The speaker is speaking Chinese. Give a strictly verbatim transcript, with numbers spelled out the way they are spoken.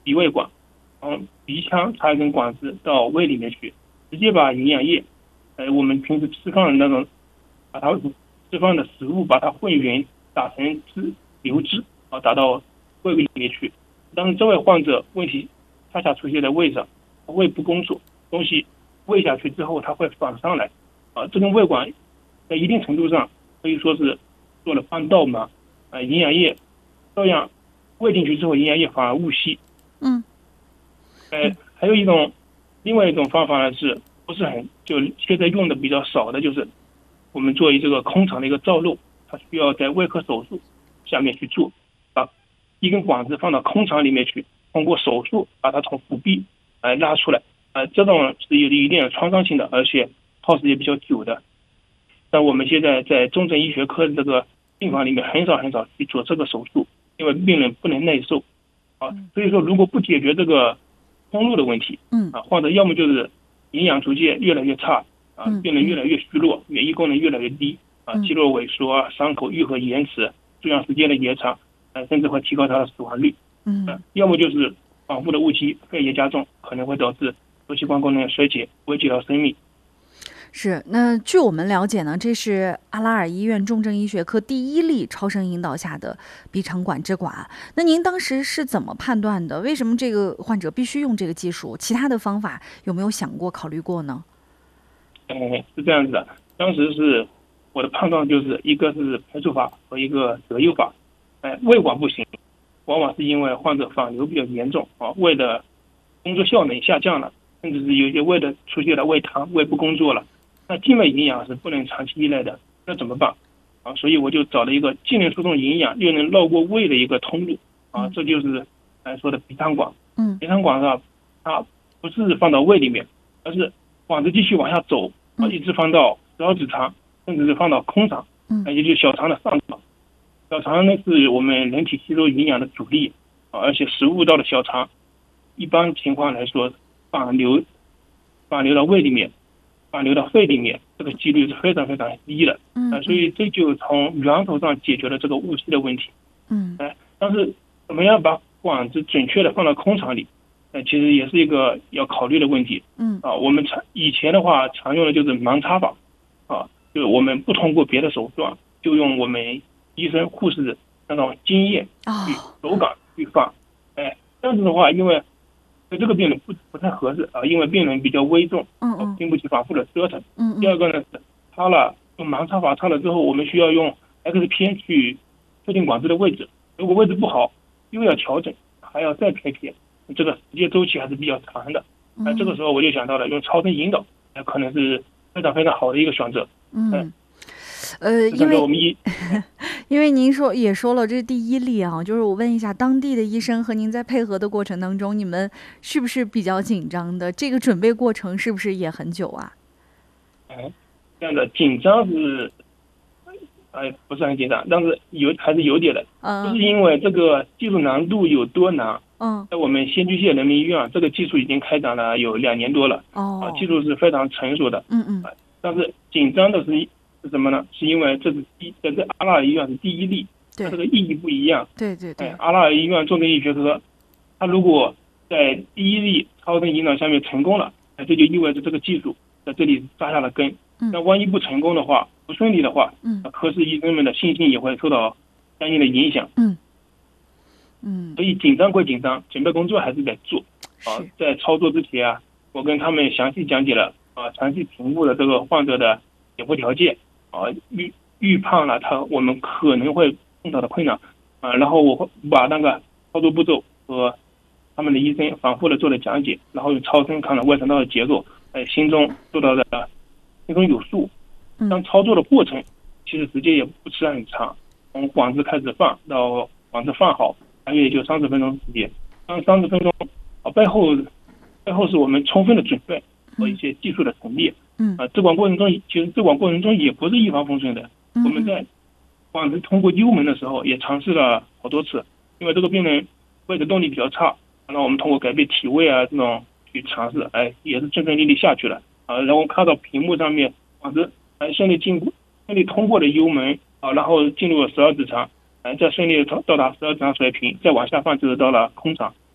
鼻胃管，从鼻腔插一根管子到胃里面去，直接把营养液，呃，我们平时吃饭的那种，把它吃饭的食物把它混匀，打成汁流汁啊，打到胃里面去。当这位患者问题恰恰出现在胃上，胃不工作，东西喂下去之后，它会反上来啊。这根胃管在一定程度上可以说是做了半道嘛，啊，营养液照样喂进去之后，营养液反而误吸。 嗯， 呃，还有一种，另外一种方法呢，是不是很就现在用的比较少的，就是我们做一这个空肠的一个造瘘，它需要在外科手术下面去做，把一根管子放到空肠里面去，通过手术把它从腹壁来拉出来。呃，这种是有一定的创伤性的，而且耗时也比较久的。但我们现在在重症医学科的这个病房里面很少很少去做这个手术，因为病人不能耐受啊。所以说，如果不解决这个通路的问题， 嗯啊，患者要么就是营养逐渐越来越差啊，病人越来越虚弱，免疫功能越来越低啊，肌肉萎缩啊，伤口愈合延迟，住院时间的延长，呃，甚至会提高它的死亡率。 嗯， 啊，要么就是反复的误吸，肺炎加重，可能会导致多器官功能衰竭，危及到生命。 是，那据我们了解呢，这是阿拉尔医院重症医学科第一例超声引导下的鼻肠管支管。那您当时是怎么判断的？为什么这个患者必须用这个技术？其他的方法有没有想过、考虑过呢？ 嗯，是这样子的，当时是我的判断就是一个是排除法和一个择优法。哎，胃管不行，往往是因为患者反流比较严重啊，胃的工作效能下降了，甚至是有些胃的出现了胃糖，胃不工作了。那静脉营养是不能长期依赖的，那怎么办啊？所以我就找了一个既能输送营养又能绕过胃的一个通路啊，这就是来说的鼻肠管。 嗯， 鼻肠管上它不是放到胃里面，而是管子继续往下走啊，一直放到十二指肠，甚至是放到空肠， 嗯， 也就是小肠的上肠。小肠呢是我们人体吸收营养的主力啊，而且食物到了小肠，一般情况来说反流反流到胃里面。反流到肺里面，这个几率是非常非常低的， 嗯、 呃，所以这就从源头上解决了这个误吸的问题。 嗯， 哎、呃，但是怎么样把管子准确的放到空肠里，呃，其实也是一个要考虑的问题。 嗯， 啊，我们常以前的话常用的就是盲插法，啊，就是我们不通过别的手段，就用我们医生护士那种经验去手感去放，哎、呃，这样子的话，因为对这个病人不不太合适啊，因为病人比较危重， 嗯嗯， 经不起反复的折腾。 嗯嗯。 第二个呢是插了用盲插法插了之后，我们需要用 X 片去确定管子的位置，如果位置不好，又要调整，还要再拍片，这个时间周期还是比较长的。那、呃、这个时候我就想到了用超声引导，那、呃、可能是非常非常好的一个选择。 嗯。呃呃，因为因为您说也说了，这是第一例啊，就是我问一下，当地的医生和您在配合的过程当中，你们是不是比较紧张的？这个准备过程是不是也很久啊？ 嗯，这样的紧张是，哎，不是很紧张，但是有还是有点的。嗯，就是因为这个技术难度有多难？嗯，在我们仙居县人民医院，这个技术已经开展了有两年多了。哦，啊，技术是非常成熟的。嗯嗯，啊，但是紧张的是。是什么呢？是因为这是第在这阿拉尔医院是第一例，它这个意义不一样。 对对对。 哎，阿拉尔医院重症医学科，它如果在第一例超声引导下面成功了，哎，这就意味着这个技术在这里扎下了根。嗯。那万一不成功的话，不顺利的话，嗯，科室医生们的信心也会受到相应的影响。嗯。嗯。所以紧张归紧张，准备工作还是得做。啊，在操作之前啊，我跟他们详细讲解了啊，详细评估了这个患者的解剖条件。啊，预预判了他我们可能会碰到的困难啊，然后我会把那个操作步骤和他们的医生反复的做了讲解，然后用超声看了外肠道的结构，哎，心中做到的心中有数。当操作的过程其实时间也不是很长，从管子开始放到管子放好，大约也就三十分钟时间。当三十分钟啊，背后背后是我们充分的准备和一些技术的陈列。嗯啊，支管过程中，其实支管过程中也不是一帆风顺的。嗯、我们在管子通过幽门的时候，也尝试了好多次，因为这个病人胃的动力比较差，那我们通过改变体位啊这种去尝试，哎，也是顺顺利利下去了啊。然后看到屏幕上面管子哎顺利进顺利通过了幽门啊，然后进入了十二指肠，哎，再顺利到到达十二指肠水平，再往下放就是到了空肠。